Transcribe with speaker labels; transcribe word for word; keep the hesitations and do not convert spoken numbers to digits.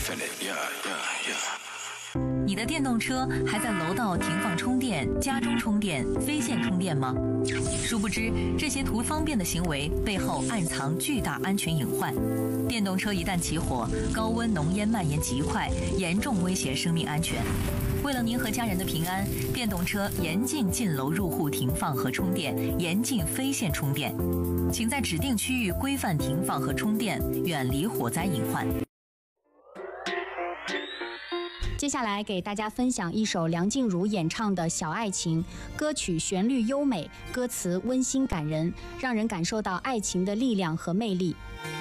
Speaker 1: 你的电动车还在楼道停放充电、家中充电、非线充电吗？殊不知，这些图方便的行为背后暗藏巨大安全隐患。电动车一旦起火，高温浓烟蔓延极快，严重威胁生命安全。为了您和家人的平安，电动车严禁进楼入户停放和充电，严禁非线充电。请在指定区域规范停放和充电，远离火灾隐患。
Speaker 2: 接下来给大家分享一首梁静茹演唱的《小爱情》，歌曲旋律优美，歌词温馨感人，让人感受到爱情的力量和魅力。